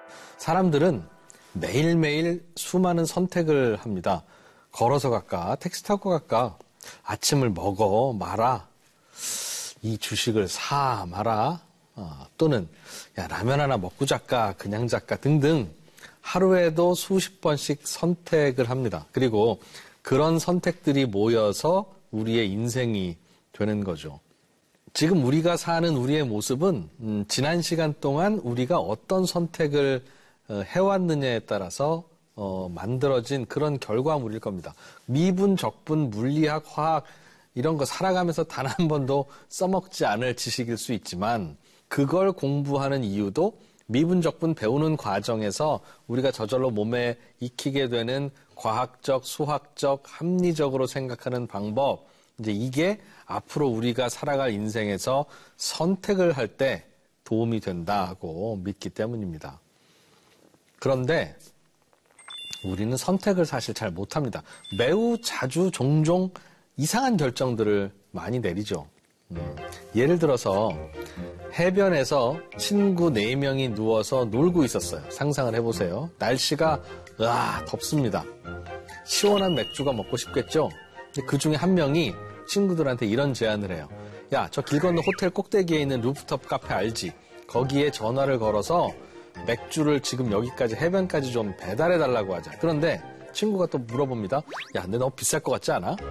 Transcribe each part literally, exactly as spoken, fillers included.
사람들은 매일매일 수많은 선택을 합니다. 걸어서 갈까, 택시 타고 갈까, 아침을 먹어 마라, 이 주식을 사 마라, 어, 또는 야 라면 하나 먹고 잘까, 그냥 잘까 등등 하루에도 수십 번씩 선택을 합니다. 그리고 그런 선택들이 모여서 우리의 인생이 되는 거죠. 지금 우리가 사는 우리의 모습은 음, 지난 시간 동안 우리가 어떤 선택을 어, 해왔느냐에 따라서 어, 만들어진 그런 결과물일 겁니다. 미분, 적분, 물리학, 화학 이런 거 살아가면서 단 한 번도 써먹지 않을 지식일 수 있지만 그걸 공부하는 이유도 미분, 적분 배우는 과정에서 우리가 저절로 몸에 익히게 되는 과학적, 수학적, 합리적으로 생각하는 방법, 이제 이게 앞으로 우리가 살아갈 인생에서 선택을 할 때 도움이 된다고 믿기 때문입니다. 그런데 우리는 선택을 사실 잘 못합니다. 매우 자주 종종 이상한 결정들을 많이 내리죠. 음, 예를 들어서 해변에서 친구 네 명이 누워서 놀고 있었어요. 상상을 해보세요. 날씨가 으아 덥습니다. 시원한 맥주가 먹고 싶겠죠. 그 중에 한 명이 친구들한테 이런 제안을 해요. 야, 저 길 건너 호텔 꼭대기에 있는 루프톱 카페 알지? 거기에 전화를 걸어서 맥주를 지금 여기까지 해변까지 좀 배달해달라고 하자. 그런데 친구가 또 물어봅니다. 야, 근데 너무 비쌀 것 같지 않아?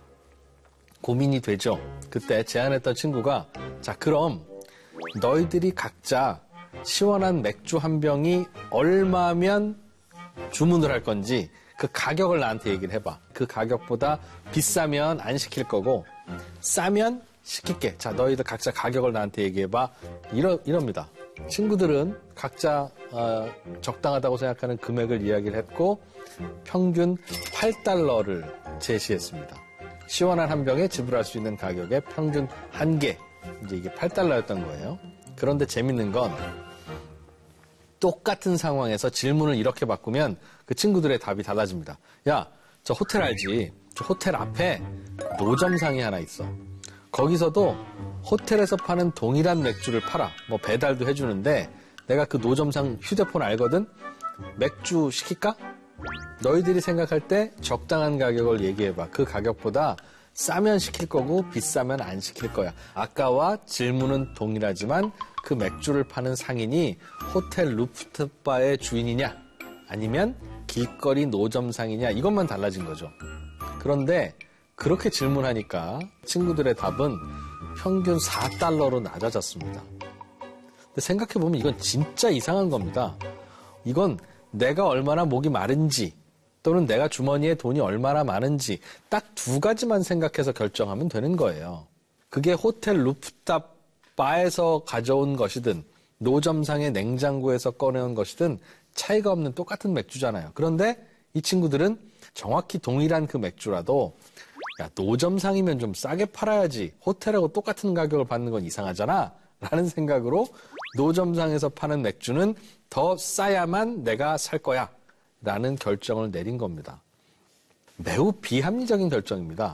고민이 되죠. 그때 제안했던 친구가 자, 그럼 너희들이 각자 시원한 맥주 한 병이 얼마면 주문을 할 건지 그 가격을 나한테 얘기를 해봐. 그 가격보다 비싸면 안 시킬 거고 싸면 시킬게. 자, 너희들 각자 가격을 나한테 얘기해봐. 이러, 이럽니다. 친구들은 각자 어, 적당하다고 생각하는 금액을 이야기를 했고 평균 팔 달러를 제시했습니다. 시원한 한 병에 지불할 수 있는 가격의 평균 한 개. 이제 이게 팔 달러였던 거예요. 그런데 재밌는 건 똑같은 상황에서 질문을 이렇게 바꾸면 그 친구들의 답이 달라집니다. 야, 저 호텔 알지? 저 호텔 앞에 노점상이 하나 있어. 거기서도 호텔에서 파는 동일한 맥주를 팔아. 뭐 배달도 해주는데 내가 그 노점상 휴대폰 알거든? 맥주 시킬까? 너희들이 생각할 때 적당한 가격을 얘기해봐. 그 가격보다 싸면 시킬 거고 비싸면 안 시킬 거야. 아까와 질문은 동일하지만 그 맥주를 파는 상인이 호텔 루프탑바의 주인이냐 아니면 길거리 노점상이냐 이것만 달라진 거죠. 그런데 그렇게 질문하니까 친구들의 답은 평균 사 달러로 낮아졌습니다. 근데 생각해보면 이건 진짜 이상한 겁니다. 이건 내가 얼마나 목이 마른지 또는 내가 주머니에 돈이 얼마나 많은지 딱 두 가지만 생각해서 결정하면 되는 거예요. 그게 호텔 루프탑 바에서 가져온 것이든 노점상의 냉장고에서 꺼내온 것이든 차이가 없는 똑같은 맥주잖아요. 그런데 이 친구들은 정확히 동일한 그 맥주라도 야, 노점상이면 좀 싸게 팔아야지 호텔하고 똑같은 가격을 받는 건 이상하잖아 라는 생각으로 노점상에서 파는 맥주는 더 싸야만 내가 살 거야 라는 결정을 내린 겁니다. 매우 비합리적인 결정입니다.